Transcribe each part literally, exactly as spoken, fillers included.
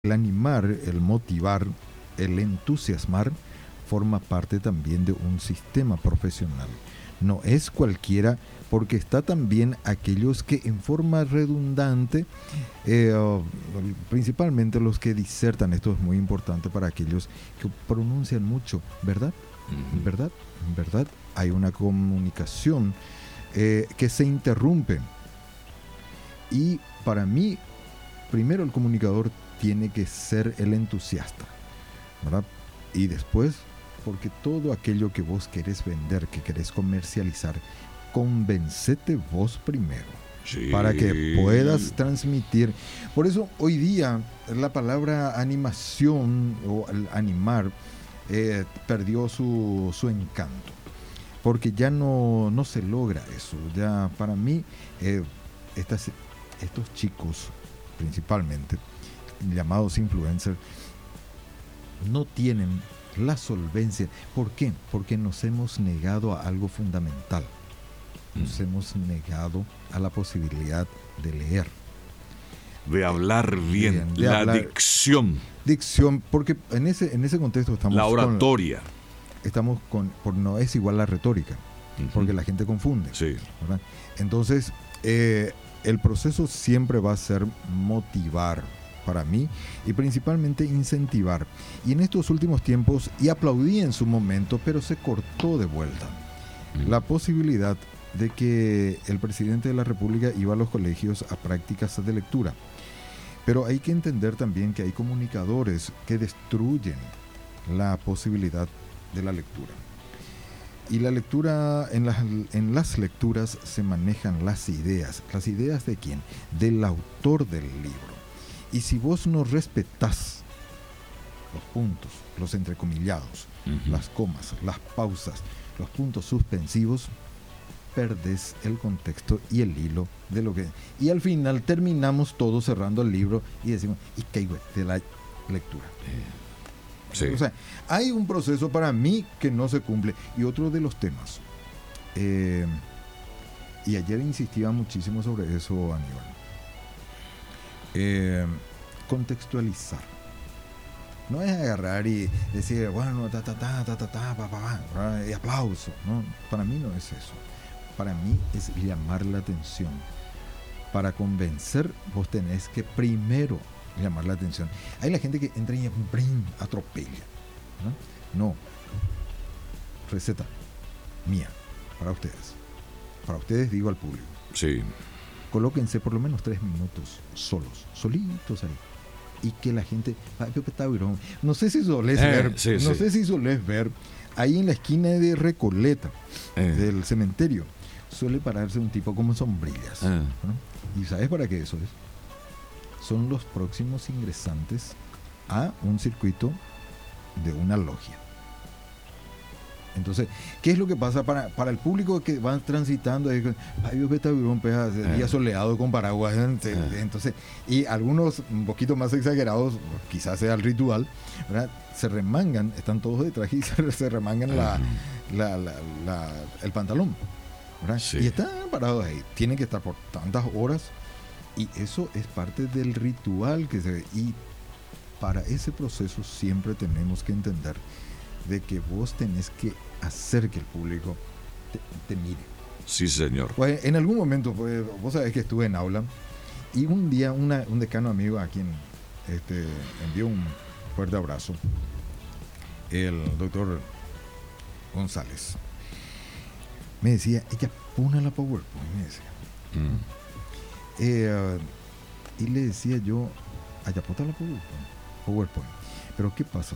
el animar, el motivar, el entusiasmar forma parte también de un sistema profesional. No es cualquiera, porque está también aquellos que en forma redundante, eh, principalmente los que disertan, esto es muy importante para aquellos que pronuncian mucho, ¿verdad? Uh-huh. ¿Verdad? ¿Verdad? Hay una comunicación eh, que se interrumpe. Y para mí, primero el comunicador tiene que ser el entusiasta, ¿verdad? Y después, porque todo aquello que vos querés vender, que querés comercializar, convencete vos primero, sí, para que puedas transmitir. Por eso hoy día la palabra animación o animar eh, perdió su, su encanto, porque ya no, no se logra eso. Ya para mí eh, estas, estos chicos principalmente llamados influencers no tienen la solvencia. ¿Por qué? Porque nos hemos negado a algo fundamental. Nos mm. hemos negado a la posibilidad de leer. De hablar bien, de, de la hablar, dicción. Dicción, porque en ese, en ese contexto estamos... La oratoria. Con, estamos con... Por, no es igual la retórica, uh-huh. porque la gente confunde. Sí. ¿Verdad? Entonces, eh, el proceso siempre va a ser motivar, para mí, y principalmente incentivar. Y en estos últimos tiempos, y aplaudí en su momento, pero se cortó de vuelta, mm. la posibilidad de que el presidente de la República iba a los colegios a prácticas de lectura. Pero hay que entender también que hay comunicadores que destruyen la posibilidad de la lectura. Y la lectura, en las, en las lecturas se manejan las ideas. ¿Las ideas de quién? Del autor del libro. Y si vos no respetás los puntos, los entrecomillados, uh-huh. las comas, las pausas, los puntos suspensivos, perdés el contexto y el hilo de lo que... Y al final terminamos todos cerrando el libro y decimos, ¿y qué de la lectura? Sí. O sea, hay un proceso para mí que no se cumple. Y otro de los temas, eh, y ayer insistía muchísimo sobre eso, Aníbal. Eh, contextualizar. No es agarrar y decir, bueno, ta, ta, ta, ta, ta, ta, pa, pa, pa, y aplauso. No, para mí no es eso. Para mí es llamar la atención. Para convencer, vos tenés que primero llamar la atención. Hay la gente que entra y brin, atropella. ¿No? No. Receta mía, para ustedes. Para ustedes digo al público. Sí. Colóquense por lo menos tres minutos solos, solitos ahí. Y que la gente... No sé si solés eh, ver, sí, no sí. sé si solés ver, ahí en la esquina de Recoleta, eh. del cementerio, suele pararse un tipo como sombrillas. Eh. ¿No? ¿Y sabes para qué eso es? Son los próximos ingresantes a un circuito de una logia. Entonces, ¿qué es lo que pasa para, para el público que van transitando? Ay, Dios, un día soleado con paraguas. Entonces, y algunos un poquito más exagerados, quizás sea el ritual, ¿verdad? Se remangan, están todos de traje y se, se remangan la, la, la, la, el pantalón, ¿verdad? Sí. Y están parados ahí. Tienen que estar por tantas horas. Y eso es parte del ritual que se ve. Y para ese proceso siempre tenemos que entender de que vos tenés que hacer que el público te, te mire. Sí, señor. Pues en algún momento, pues, vos sabés que estuve en aula y un día una, un decano amigo a quien este, envió un fuerte abrazo, el doctor González, me decía, ella pone la PowerPoint, me decía. Mm. Eh, y le decía yo, allá ponte la PowerPoint, PowerPoint. Pero ¿qué pasa?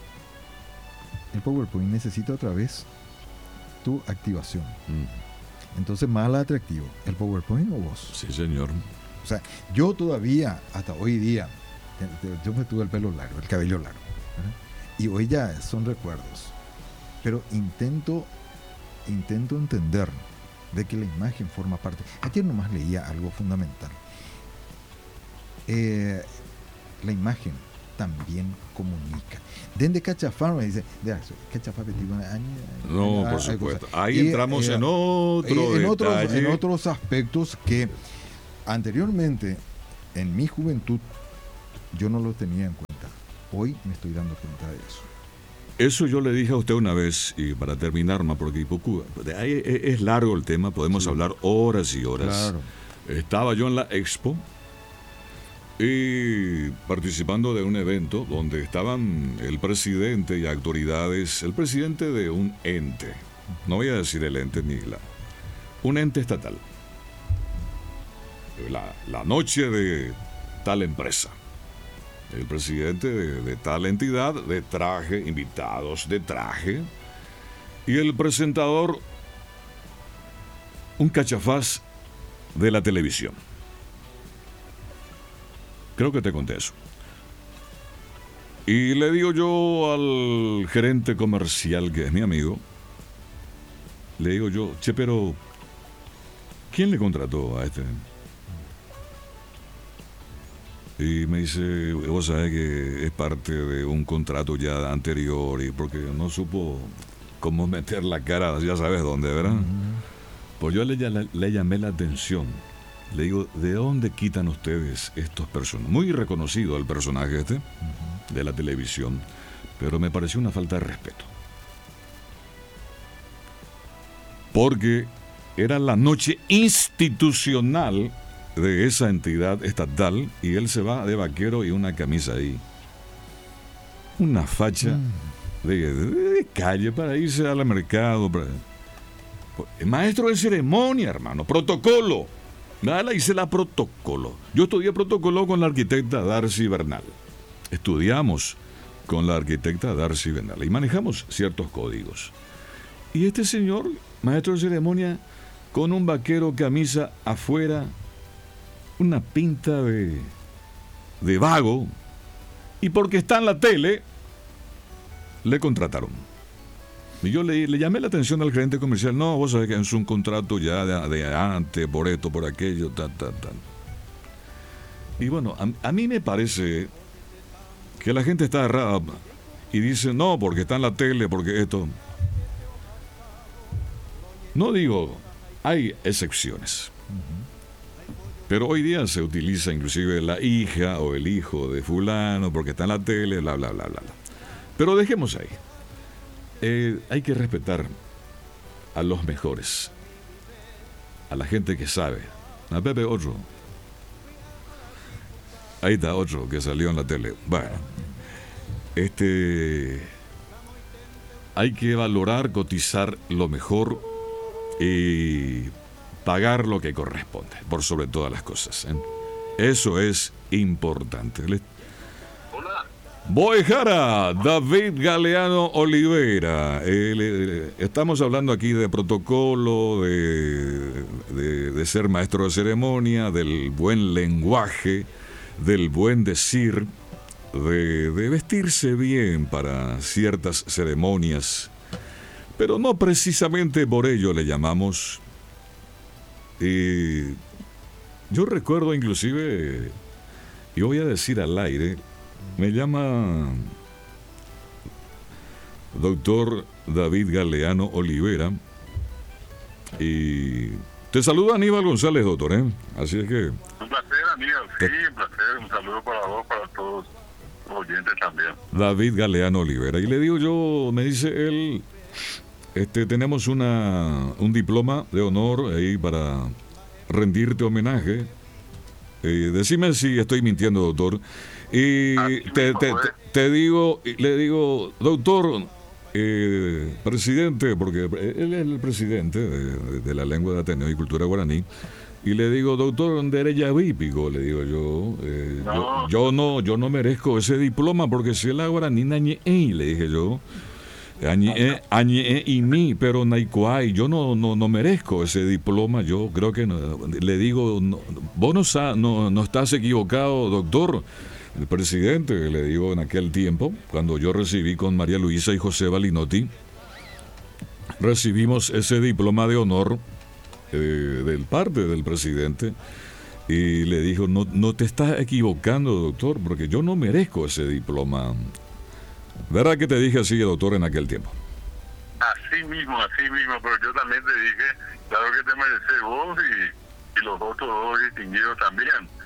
El PowerPoint necesita otra vez tu activación. Mm. Entonces, más atractivo, ¿el PowerPoint o vos? Sí, señor. O sea, yo todavía, hasta hoy día, yo me tuve el pelo largo, el cabello largo, ¿verdad? Y hoy ya son recuerdos. Pero intento, intento entender de que la imagen forma parte. Ayer nomás leía algo fundamental. Eh, la imagen también comunica. Dende cachafar me dice, cachafar no, por supuesto. Ahí y, entramos eh, en otro en otros, en otros aspectos que anteriormente, en mi juventud, yo no lo tenía en cuenta. Hoy me estoy dando cuenta de eso. Eso yo le dije a usted una vez, y para terminar, ¿no? Porque es largo el tema, podemos sí. hablar horas y horas. Claro. Estaba yo en la Expo y participando de un evento donde estaban el presidente y autoridades, el presidente de un ente, no voy a decir el ente ni la, un ente estatal, la, la noche de tal empresa, el presidente de, de tal entidad de traje, invitados de traje, y el presentador, un cachafaz de la televisión. Creo que te conté eso. Y le digo yo al gerente comercial, que es mi amigo, le digo yo, che, pero ¿quién le contrató a este? Y me dice, vos sabés que es parte de un contrato ya anterior, y porque no supo cómo meter la cara, ya sabes dónde, ¿verdad? Uh-huh. Pues yo le, le, le llamé la atención. Le digo, ¿de dónde quitan ustedes estos personajes? Muy reconocido el personaje este, uh-huh, de la televisión, pero me pareció una falta de respeto. Porque era la noche institucional de esa entidad estatal y él se va de vaquero y una camisa ahí. Una facha uh-huh, de, de, de calle para irse al mercado. Para... Maestro de ceremonia, hermano, protocolo. Nada, la hice la protocolo. Yo estudié protocolo con la arquitecta Darcy Bernal. Estudiamos con la arquitecta Darcy Bernal y manejamos ciertos códigos. Y este señor, maestro de ceremonia, con un vaquero, camisa afuera, una pinta de, de vago, y porque está en la tele, le contrataron. Y yo le, le llamé la atención al gerente comercial. No, vos sabés que es un contrato ya de, de antes, por esto, por aquello, tal, tal, tal. Y bueno, a, a mí me parece que la gente está errada y dice, no, porque está en la tele, porque esto... No digo, hay excepciones. Uh-huh. Pero hoy día se utiliza inclusive la hija o el hijo de fulano, porque está en la tele, bla, bla, bla, bla. Pero dejemos ahí. Eh, hay que respetar a los mejores, a la gente que sabe. A Pepe, otro. Ahí está otro que salió en la tele. Bueno, este, hay que valorar, cotizar lo mejor y pagar lo que corresponde, por sobre todas las cosas, ¿eh? Eso es importante. Le... Boejara, David Galeano Olivera. Eh, le, estamos hablando aquí de protocolo, de, de, de ser maestro de ceremonia, del buen lenguaje, del buen decir, de, de vestirse bien para ciertas ceremonias, pero no precisamente por ello le llamamos. Y yo recuerdo inclusive, y voy a decir al aire, me llama doctor David Galeano Olivera y te saluda Aníbal González, doctor, ¿eh? Así es que... Un placer, Aníbal, sí, un placer, un saludo para vos, para todos los oyentes también. David Galeano Olivera. Y le digo yo, me dice él, este, tenemos una un diploma de honor ahí para rendirte homenaje. Eh, decime si estoy mintiendo, doctor. Y te, te, te, te digo, le digo, doctor, eh, presidente, porque él es el presidente de, de la lengua de Ateneo y Cultura Guaraní, y le digo, doctor, Ndereya Vípico, le digo yo, eh, no. yo, yo no, yo no merezco ese diploma porque si la guaraní nañe, le dije yo, añe, añe y ni, pero naicuay, yo no, no, no merezco ese diploma, yo creo que no, le digo, no, vos no, no, no estás equivocado, doctor. El presidente, le digo, en aquel tiempo, cuando yo recibí con María Luisa y José Balinotti, recibimos ese diploma de honor eh, del parte del presidente, y le dijo, no, no te estás equivocando, doctor, porque yo no merezco ese diploma. ¿Verdad que te dije así, doctor, en aquel tiempo? Así mismo, así mismo, pero yo también te dije, claro que te mereces vos y, y los otros dos distinguidos también.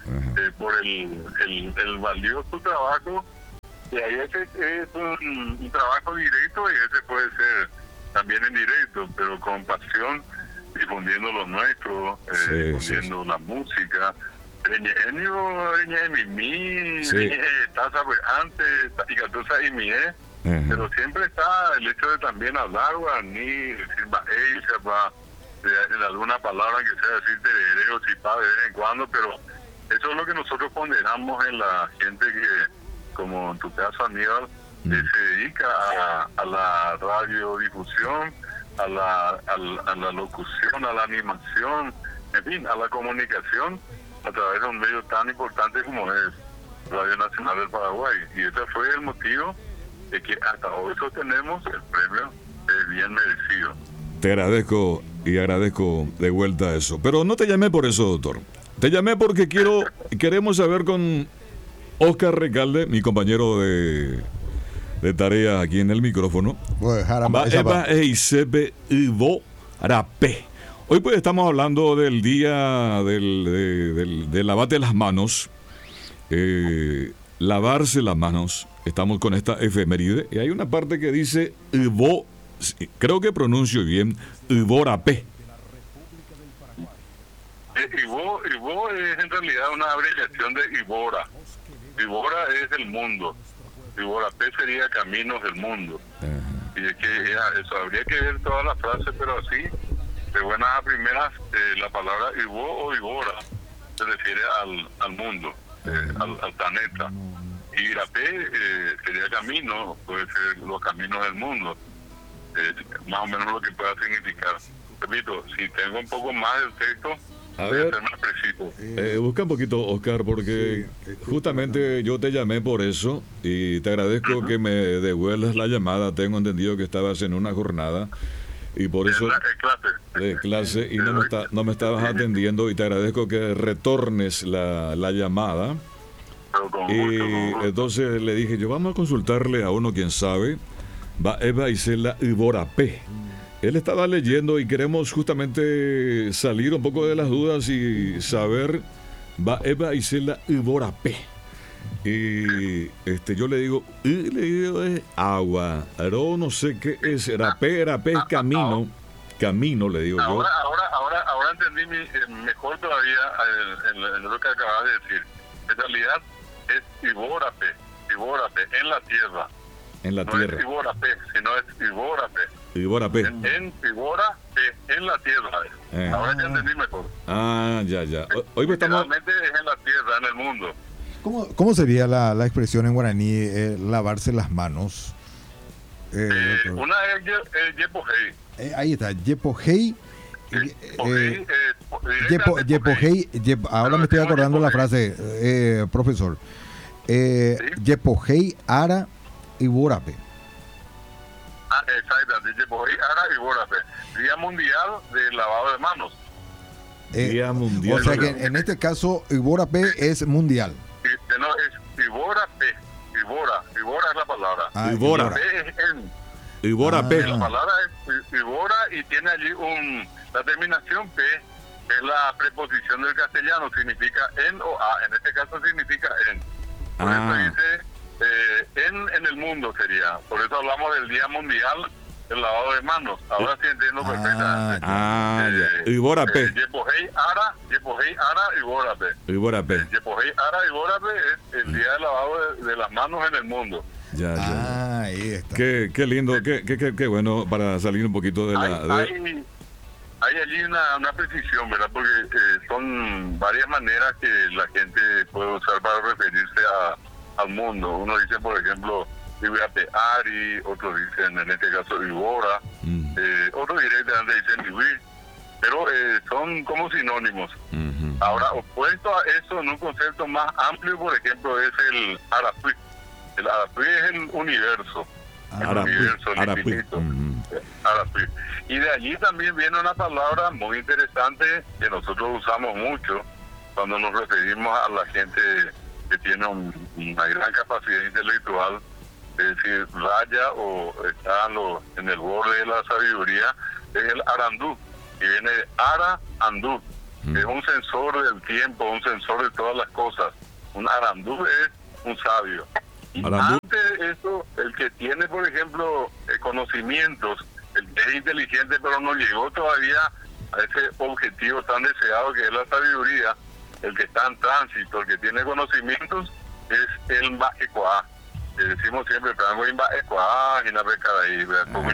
eh, por el, el, el valioso trabajo. Y ahí ese es un, un trabajo directo y ese puede ser también indirecto, pero con pasión, difundiendo lo nuestro, eh, Sí, difundiendo sí, la música. Reñeño, reñeño, Sí. taza pues antes, y catosa y mi eh. Ajá. Pero siempre está el hecho de también hablar guaraní, decir baeisa, va, en alguna palabra que sea decir terereo, chipá de vez en cuando, pero eso es lo que nosotros ponderamos en la gente que, como en tu caso Aníbal, Mm. que se dedica a, a la radiodifusión, a la, a, la, a la locución, a la animación, en fin, a la comunicación a través de un medio tan importante como es Radio Nacional del Paraguay. Y ese fue el motivo de que hasta hoy sostenemos el premio eh, bien merecido. Te agradezco y agradezco de vuelta eso. Pero no te llamé por eso, doctor. Te llamé porque quiero queremos saber con Oscar Recalde, mi compañero de, de tarea aquí en el micrófono. Pues, jaramba, Va esa Eva va. Eisebe Ivo Rapé. Hoy pues estamos hablando del día del, de, del, del lavate las manos. Eh, lavarse las manos. Estamos con esta efeméride. Y hay una parte que dice Ivo, creo que pronuncio bien, Ivo Rapé. Eh, Ivo, Ivo es en realidad una abreviación de Ibora. Ibora es el mundo. Ibora P sería caminos del mundo. Y es que ya, eso habría que ver todas las frases, pero así, de buenas a primeras, eh, la palabra Ivo o Ibora se refiere al, al mundo, eh, al, al planeta. Y Irapé eh, sería camino, puede ser los caminos del mundo. Eh, más o menos lo que pueda significar. Repito, si tengo un poco más del texto, A voy a ver. ser más preciso. Eh, busca un poquito, Oscar, porque Sí, es que- justamente yo te llamé por eso y te agradezco que me devuelvas la llamada. Tengo entendido que estabas en una jornada y por eso Es la- es clase. de clase y no me, está, no me estabas atendiendo y te agradezco que retornes la, la llamada. Pero con Y gusto, con gusto. entonces le dije yo, vamos a consultarle a uno quien sabe, va Eva Isela Ibora P. Él estaba leyendo y queremos justamente salir un poco de las dudas y saber, va Eva Isela Ibora P. Y este, yo le digo, y le digo es agua, aro no sé qué es, rapé, rapé es camino, camino le digo yo. Ahora, ahora, ahora, ahora entendí mi, eh, mejor todavía eh, en, en lo que acabas de decir. En realidad es Ibórape, Ibórape, en la tierra. En la No tierra, es Ibórape, sino es Ibórape. Ibora P. En, en Ibórape, en la tierra. Eh. Ahora ya entendí mejor. Ah, ya, ya. Hoy- Hoy pues estamos... Literalmente es en la tierra, en el mundo. ¿Cómo, cómo sería la, la expresión en guaraní, eh, lavarse las manos? Eh, Eh, doctor. una es Ye- eh, Yepohei. Eh, ahí está, Yepohei. eh, Pohei, eh, eh, po- Yepo, directamente Yepohei, Yep- ahora me estoy acordando la frase, eh, profesor. Eh, ¿Sí? Yepohei, Ara y Burape. Ah, exactamente, Yepohei, Ara y Bórape. Día Mundial de Lavado de Manos. Eh, Día Mundial o sea de que la- en este caso, Iburape es mundial. Y, eh, no, es Ibórape. Ibora, Ibora es la palabra. Ah, Ibora. P es en. Ibora Ah. P. La palabra es Ibora y tiene allí un. La terminación P es la preposición del castellano, significa en o a. En este caso significa en. Por Ah. eso dice eh, en en el mundo sería. Por eso hablamos del Día Mundial del Lavado de Manos. Ahora sí entiendo Ah, perfectamente. Ah, ya. Eh, Ibora eh, P. Yepohei Ara, Yepohei Ara y Bórape. Ibora P. Yepohei Ara y Bórape es el día del lavado de, de las manos en el mundo. Ya, ya. Ah, ahí está. Qué, qué lindo, qué, qué, qué, qué bueno para salir un poquito de Hay, la... de- hay, hay allí una, una precisión, ¿verdad? Porque eh, son varias maneras que la gente puede usar para referirse a, al mundo. Uno dice, por ejemplo, Ibeate Ari, otros dicen, en este caso, Ibora, Mm, eh, otros directamente dicen Ibir, pero eh, son como sinónimos. ujú. Ahora, opuesto a eso, en un concepto más amplio, por ejemplo, es el Arapui. El Arapui es el universo. El Arapui, universo, el Arapui. infinito. Ujú. Arapui. Y de allí también viene una palabra muy interesante que nosotros usamos mucho cuando nos referimos a la gente que tiene un- una gran capacidad intelectual, es decir, raya o está en, lo- en el borde de la sabiduría, es el arandú, que viene de ara andú. Mm. Es un sensor del tiempo, un sensor de todas las cosas. Un arandú es un sabio. Y Arandú. antes eso, el que tiene, por ejemplo, eh, conocimientos, el que es inteligente pero no llegó todavía a ese objetivo tan deseado que es la sabiduría, el que está en tránsito, el que tiene conocimientos, es el Mbaecuá. Que decimos siempre, pero en Mbaecuá, en la Becaraí,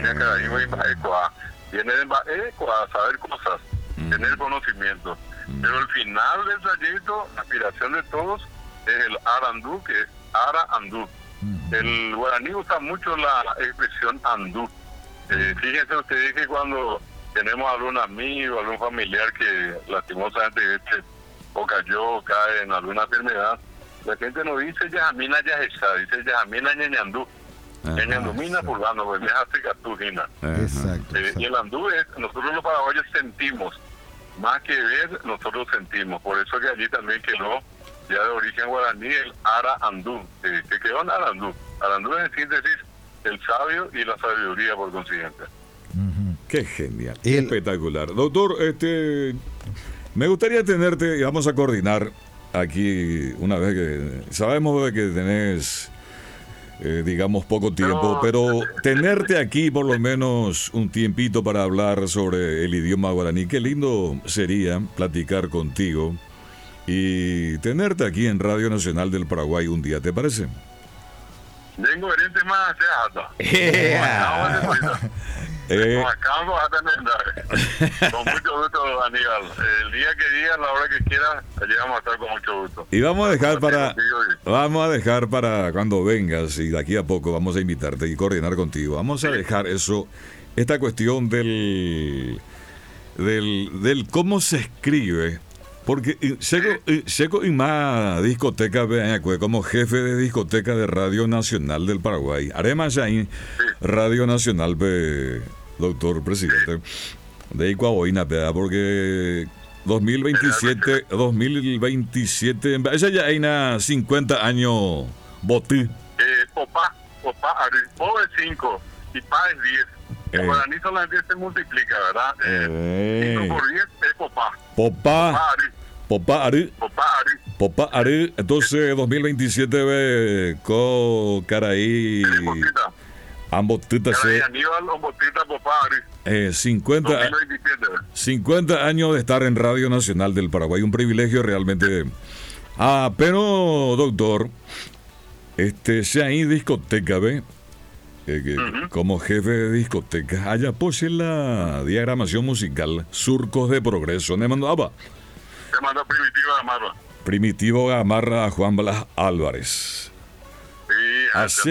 viene de Mbaecuá, saber cosas, mm. tener conocimiento. Mm. Pero el final del trayecto, la aspiración de todos, es el Arandú, que es Ara Andú. Mm. El guaraní usa mucho la expresión andú. Eh, fíjense ustedes que cuando tenemos algún amigo, algún familiar que lastimosamente este, o cayó o cae en alguna enfermedad, la gente nos dice Yajamina Yajesa, dice Yajamina Ñañandú. Ñañandumina fulano, pues me hace catujina. Exacto. Eh, y el andú es, nosotros los paraguayos sentimos, más que ver, nosotros sentimos. Por eso que allí también quedó, ya de origen guaraní, el Ara Andú, eh, que quedó en Arandú. Arandú es en síntesis el sabio y la sabiduría por consiguiente. Uh-huh. Qué genial, el... espectacular. Doctor, este, me gustaría tenerte, y vamos a coordinar aquí una vez que sabemos de que tenés, eh, digamos, poco tiempo, pero, pero tenerte aquí por lo menos un tiempito para hablar sobre el idioma guaraní. Qué lindo sería platicar contigo y tenerte aquí en Radio Nacional del Paraguay un día, ¿te parece? Vengo herente más hasta eh, con mucho gusto, Aníbal. El día que digas, la hora que quieras, allí vamos a estar con mucho gusto. Y vamos a dejar para vamos a dejar para cuando vengas, y de aquí a poco vamos a invitarte y coordinar contigo. Vamos a dejar eso, esta cuestión del del, del cómo se escribe. Porque llego en más discoteca, como jefe de discoteca de Radio Nacional del Paraguay. Además, ya en Radio Nacional, doctor presidente, de Icuaboina, porque dos mil veintisiete, dos mil veintisiete, esa ya hay una cincuenta años botí. Eh, popá, popá, po es cinco y pa es diez. El eh. guaraní solamente se multiplica, ¿verdad? Eh. cinco por diez es popá. Popá. Popá Ari. Popá Ari. Popá Ari. Entonces, dos mil veintisiete, ve, co, caraí. Ambotita se. Aníbal, Ambotita, Popá Ari. Eh, cincuenta, cincuenta años de estar en Radio Nacional del Paraguay. Un privilegio realmente. Ah, pero, doctor, este, si hay discoteca, ve. Eh, que, uh-huh. Como jefe de discoteca, allá pose la diagramación musical, Surcos de Progreso. ¿Me mandaba? Se mandó Primitivo Gamarra. Primitivo Gamarra a Juan Blas Álvarez. Sí, así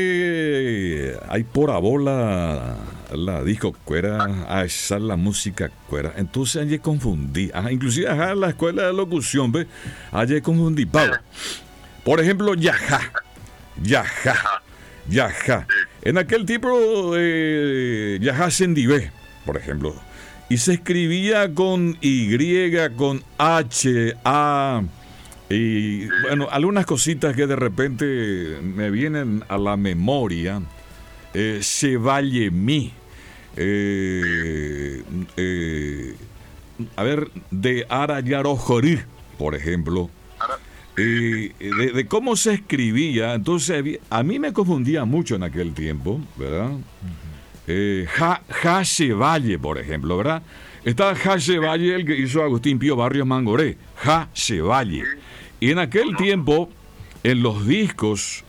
hay por abola la disco cuera, a esa la música cuera. Entonces allí confundí. Ajá, inclusive ajá, la escuela de locución, ve, allí confundí. Pablo. Por ejemplo, Yaja. Yaja. Yaja. En aquel tipo de Yaja Sendivé, por ejemplo. Y se escribía con Y, con H, A, y bueno, algunas cositas que de repente me vienen a la memoria. Eh, Chevalier-Mi. Eh, eh, a ver, de Arayarojorí, por ejemplo. Eh, de, de cómo se escribía. Entonces, a mí me confundía mucho en aquel tiempo, ¿verdad? Eh, ja, ja Valle, por ejemplo, ¿verdad? Está Ja Valle, el que hizo Agustín Pío Barrios Mangoré. Ja Valle. Y en aquel tiempo, en los discos,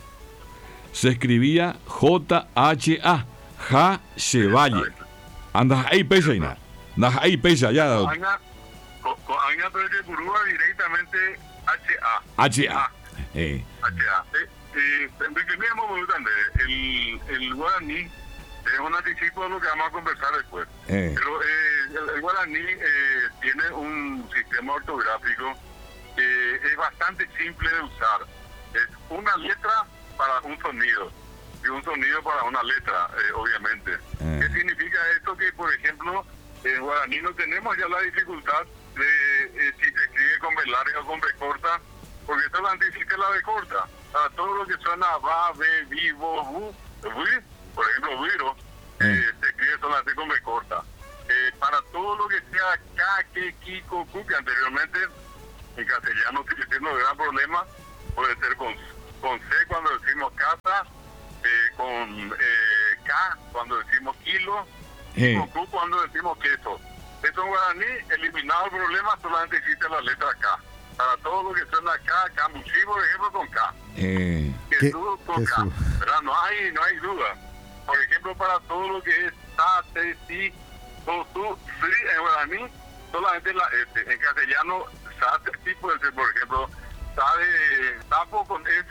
se escribía J H A. Ja Valle. Anda ahí pesa, Ina. Anda ahí pesa, ya. Directamente H A. H A. Eh. H A. El, el guaraní es un anticipo de lo que vamos a conversar después. Eh. Pero eh, el, el guaraní eh, tiene un sistema ortográfico que es bastante simple de usar. Es una letra para un sonido y un sonido para una letra, eh, obviamente. Eh. ¿Qué significa esto? Que, por ejemplo, en guaraní no tenemos ya la dificultad de eh, si se escribe con B larga o con B corta, porque solamente existe la B corta. Para todo lo que suena va, ve, vivo, bu, bu, por ejemplo, viro, eh, se escribe solamente con B corta. eh, para todo lo que sea K, que, ki, ko, ku, que anteriormente en castellano sigue siendo un gran problema, puede ser con, con C cuando decimos casa, eh, con eh, K cuando decimos kilo, Eh. y con Q cuando decimos queso. Eso en guaraní, eliminado el problema, solamente existe la letra K. Para todo lo que suena K, Cambuchí, por ejemplo, con K. Eh, Jesús con K. Jesús. ¿Verdad? No hay, no hay duda. Por ejemplo, para todo lo que es ta, te, ti, to, tu, si, en guaraní, solamente la S. En castellano, sa, te, ti puede ser, por ejemplo, sa de sapo con S,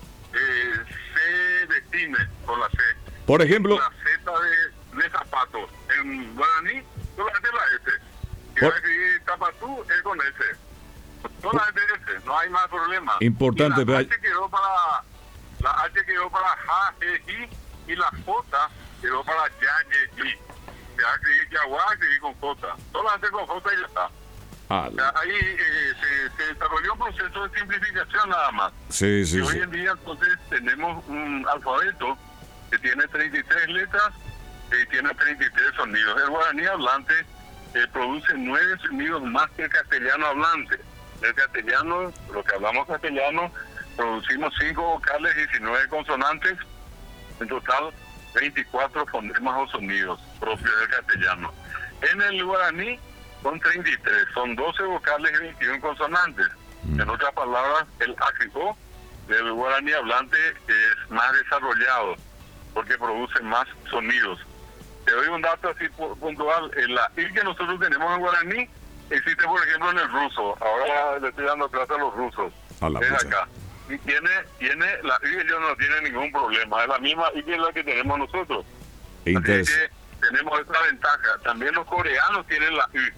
eh, se de cine con la C. por ejemplo, La Z de, de zapatos. En guaraní, solamente la S. Si Por- va a escribir tapatú, es con S. Solamente S, no hay más problema. Importante, Y la vea- H quedó para, la H quedó para ja, je, ji, y la J quedó para ya, ye, ji. Se va a escribir yaguá, escribir con J. Solamente con J y ya está. ah, O sea, ahí eh, se, se desarrolló un proceso de simplificación nada más. sí, sí, Y hoy sí. en día entonces tenemos un alfabeto que tiene treinta y tres letras y tiene treinta y tres sonidos. El guaraní hablante eh, produce nueve sonidos más que el castellano hablante. El castellano, lo que hablamos castellano, producimos cinco vocales y diecinueve consonantes, en total veinticuatro fonemas o sonidos propios del castellano. En el guaraní son treinta y tres, son doce vocales y veintiuno consonantes. Mm. En otras palabras, el ágico del guaraní hablante es más desarrollado porque produce más sonidos. Te doy un dato así pu- puntual. En la I que nosotros tenemos en guaraní existe, por ejemplo, en el ruso. Ahora le estoy dando clase a los rusos. A la Es pucha. acá. Y tiene, tiene la I, ellos no tienen ningún problema. Es la misma I que la que tenemos nosotros. Así Interes- que tenemos esa ventaja. También los coreanos tienen la I.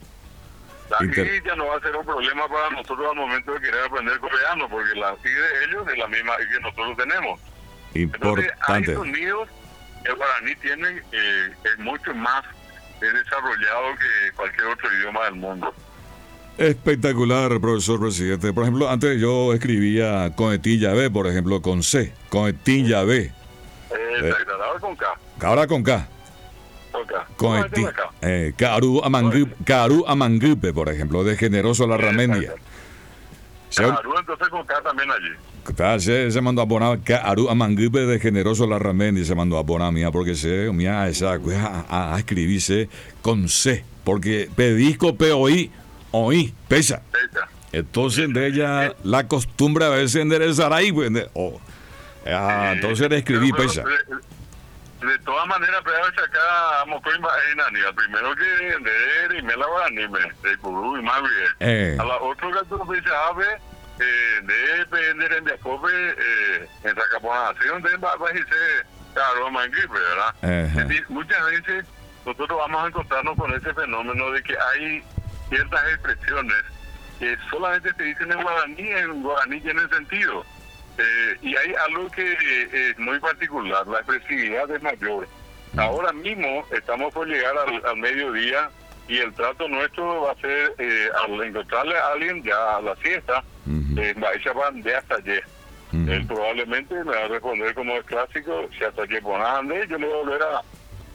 La Inter- I ya no va a ser un problema para nosotros al momento de querer aprender coreano, porque la I de ellos es la misma I que nosotros tenemos. Entonces, hay Importante. sonidos que el guaraní tiene eh, es mucho más eh, desarrollado que cualquier otro idioma del mundo. Espectacular, profesor presidente. Por ejemplo, antes yo escribía Coetilla B, por ejemplo, con C. Coetilla B. Eh, exacto, ahora con K. Ahora con K. Con K. Coeti. Solamente con K. Eh, Caru Amangupe, Caru Amangupe, por ejemplo, de Generoso La Ramendia. Se, Claro, entonces con K también allí. ta, se, se mandó a poner Caru Amangupe de Generoso La Ramendia. Se mandó a poner mía porque se, mía, esa, a, a, a escribirse con C. Porque pedisco, P O I, oí, pesa. Esa. Entonces de ella la costumbre a veces enderezar ahí, pues, de- oh, ah, entonces le escribí Pero, pesa. pero, De, de todas maneras, pero acá vamos con Inani. Primero que leer y me la voy a anime, de Curú y más bien. Eh. A la otra que tú me dices, ave, eh, de pender en Jacobe, eh, en Zacaponación, de va a decirse, claro, manguipe, ¿verdad? Ajá. Es decir, muchas veces nosotros vamos a encontrarnos con ese fenómeno de que hay ciertas expresiones que solamente se dicen en guaraní, en guaraní tienen sentido. Eh, y hay algo que eh, es muy particular, la expresividad es mayor. Ahora mismo estamos por llegar al, al mediodía y el trato nuestro va a ser, eh, al encontrarle a alguien ya a la siesta, Ujú. eh, ella va de hasta ayer. Ujú. Él probablemente me va a responder como es clásico, si hasta ayer ponade, yo le voy a volver a,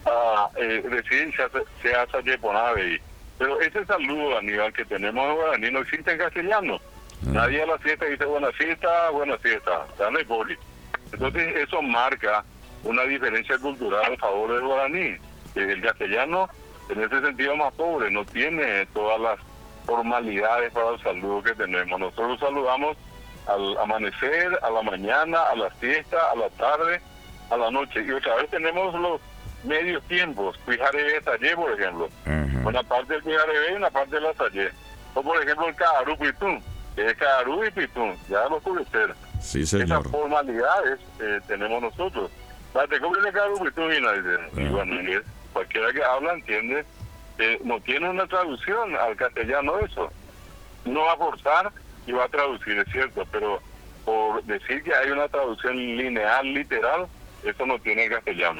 a eh, decir si hasta- si hasta ayer ponade. Pero ese saludo, Aníbal, que tenemos en guaraní no existe en castellano. Nadie a la siesta dice buena siesta, buena siesta, dale boli. Entonces eso marca una diferencia cultural a favor del guaraní. Eh, El castellano, en ese sentido, más pobre, no tiene todas las formalidades para el saludo que tenemos. Nosotros saludamos al amanecer, a la mañana, a la siesta, a la tarde, a la noche. Y otra vez tenemos los medios tiempos, Cuijaré Tallé, por ejemplo. Ajá. Una parte del Cuijaré y una parte de la Tallé. O por ejemplo el Caarú Pitún, que es Caarú y Pitún, ya lo oscurecer. Sí, Esas señor. formalidades eh, tenemos nosotros. Date cómo le Caarú Pitún y nadie dice. Y bueno, inglés, cualquiera que habla entiende, eh, no tiene una traducción al castellano eso. No va a forzar y va a traducir, es cierto, pero por decir que hay una traducción lineal, literal, eso no tiene el castellano.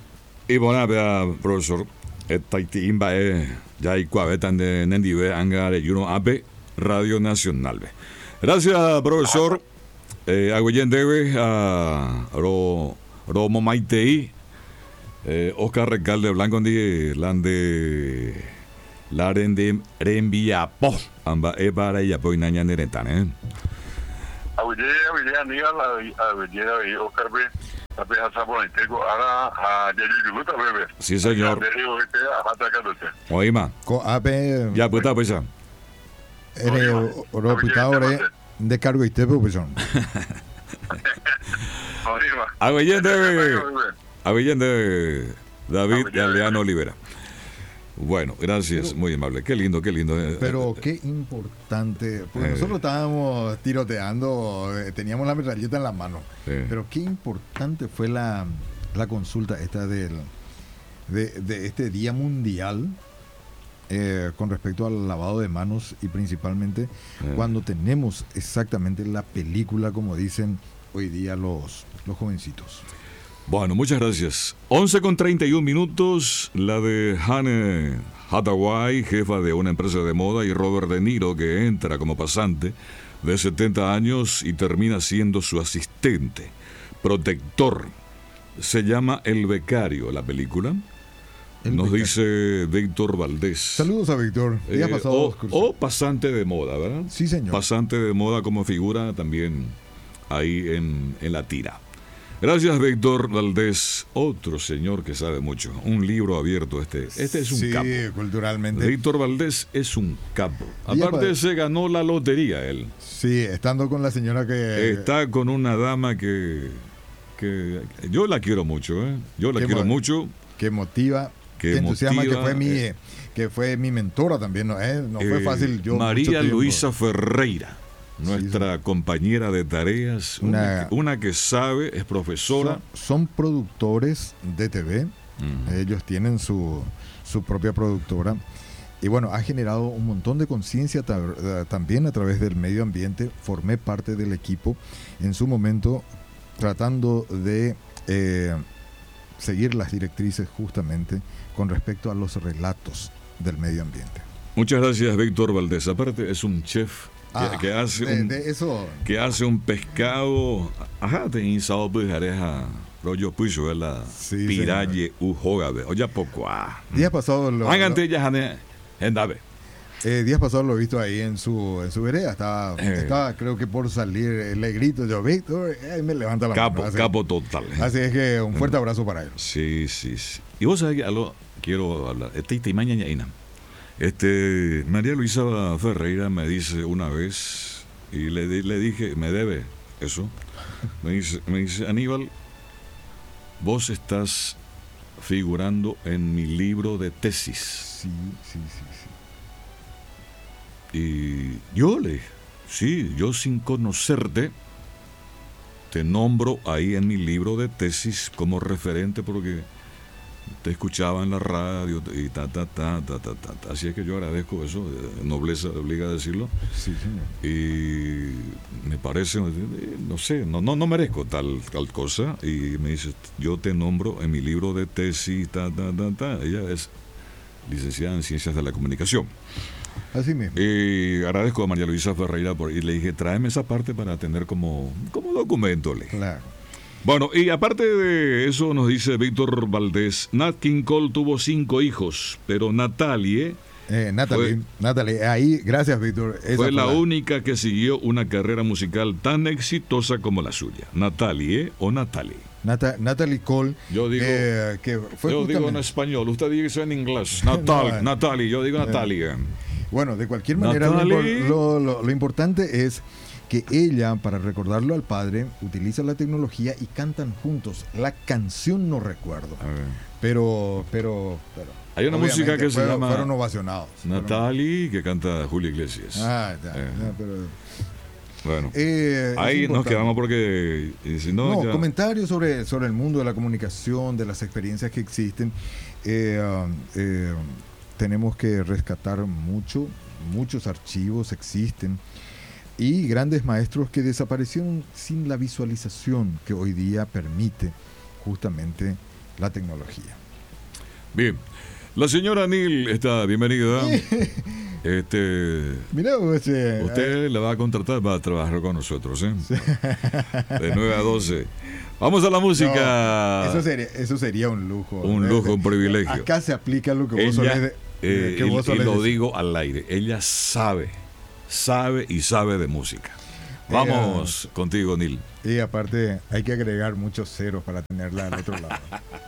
Y bueno, vea, profesor, esta timba es ya hay cuavetan de Nendive, Anga de Yuno Ape, Radio Nacional. Ve. Gracias, profesor. Eh, Agüeyen debe a Ro Romo Maitei, Eh, Oscar Recalde Blanco de Lande Laren de Renviapo Amba Ebara y Apoy Naña Neretane. Abuye, abuye, amiga, abuye, Oscar B. Tapi hasa bonitego ara a Yeyuyu bebe. Sí, señor. Oima. Ko ape Ya puta pues. ere oropitadore de cargo y tepo pues son. Oima. Avellende. Avellende David Galeano Olivera. Bueno, gracias, muy amable. Qué lindo, qué lindo. Pero qué importante, porque eh. nosotros estábamos tiroteando, teníamos la metralleta en la mano, Eh. pero qué importante fue la, la consulta esta del, de, de este Día Mundial eh, con respecto al lavado de manos y principalmente Eh. cuando tenemos exactamente la película, como dicen hoy día los, los jovencitos. Bueno, muchas gracias. once con treinta y un minutos, la de Anne Hathaway, jefa de una empresa de moda, y Robert De Niro, que entra como pasante de setenta años y termina siendo su asistente, protector. Se llama El Becario, la película. El Nos Becario. dice Víctor Valdés. Saludos a Víctor. Eh, Día pasado o, dos cursos. o pasante de moda, ¿verdad? Sí, señor. Pasante de moda como figura también ahí en, en la tira. Gracias, Víctor Valdés, otro señor que sabe mucho. Un libro abierto este. Este es un sí, capo. culturalmente. Víctor Valdés es un capo. Día Aparte pa- se ganó la lotería él. Sí, estando con la señora que... Está con una dama que, que yo la quiero mucho, ¿eh? Yo la Qué quiero mo- mucho. que motiva, Que que entusiasma, motiva, que fue mi eh. que fue mi mentora también, no, eh, no fue Eh, fácil. Yo María mucho tiempo- Luisa Ferreira, nuestra compañera de tareas, una, Una- que, una que sabe, es profesora. son, son productores de T V, Mm. ellos tienen su, su propia productora y bueno, ha generado un montón de conciencia ta- eh, también a través del medio ambiente. Formé parte del equipo en su momento tratando de eh, seguir las directrices justamente con respecto a los relatos del medio ambiente. Muchas gracias, Víctor Valdés. Aparte es un chef que, Ah, que hace de, un de eso. que hace un pescado. Ajá, te insado pues areja rollo puiso la Sí, piraye u jogabe. Oye poco ah. Días pasados lo, Hágante ya jane endabe. eh, días pasados lo he visto ahí en su en su vereda. Estaba, Eh. estaba creo que por salir, eh, le grito yo, Víctor, eh, me levanta la Capo, mano. Así, capo total. así es que un fuerte abrazo para él. Sí, sí, sí. Y vos sabés que algo quiero hablar. Este y mañana Este María Luisa Ferreira me dice una vez y le, di- le dije, me debe eso. Me dice, me dice, Aníbal, vos estás figurando en mi libro de tesis. Sí, sí, sí, sí. Y yo le dije, sí, yo sin conocerte te nombro ahí en mi libro de tesis como referente porque te escuchaba en la radio y ta, ta, ta, ta, ta, ta, ta. Así es que yo agradezco eso, eh, nobleza obliga a decirlo. Sí, señor. Y me parece, eh, no sé, no, no, no merezco tal, tal cosa. Y me dice, yo te nombro en mi libro de tesis, ta, ta, ta, ta. Ella es licenciada en Ciencias de la Comunicación. Así mismo. Y agradezco a María Luisa Ferreira por, y le dije, tráeme esa parte para tener como, como documento. Le dije. Claro. Bueno, y aparte de eso nos dice Víctor Valdés, Nat King Cole tuvo cinco hijos, pero Natalie Eh, Natalie, Fue- Natalie, ahí, gracias, Víctor. Esa fue la única que siguió una carrera musical tan exitosa como la suya. Natalie o Natalie. Nata- Natalie Cole, Yo digo- eh, que fue Yo digo en justamente- español, usted dice en inglés. Natal, No, eh. Natalie, yo digo Natalie. Bueno, de cualquier manera, lo, Natalie. impor- lo- lo- lo importante es que ella, para recordarlo al padre, utiliza la tecnología y cantan juntos. La canción no recuerdo, A ver. pero, pero, pero Hay una obviamente música que se fueron- llama fueron ovacionados. Fueron- Natalie, que canta Julio Iglesias. Ah, ya, Eh. ya, pero, Bueno, eh, es ahí nos importante. quedamos porque y si no, No, ya- comentarios sobre, sobre el mundo de la comunicación, de las experiencias que existen. Eh, um, eh, tenemos que rescatar mucho, muchos archivos existen y grandes maestros que desaparecieron sin la visualización que hoy día permite justamente la tecnología. Bien. La señora Nil está bienvenida. Este, Mira, ese, usted eh, le va a contratar para trabajar con nosotros, ¿eh? Sí. De nueve a doce. Vamos a la música. No, eso, sería, eso sería un lujo. Un lujo, un privilegio. Acá se aplica lo que vos ella, solés, de, eh, que y, vos solés y lo decir. digo al aire. Ella sabe, sabe y sabe de música. Vamos eh, contigo, Neil. Y aparte hay que agregar muchos ceros para tenerla al otro lado.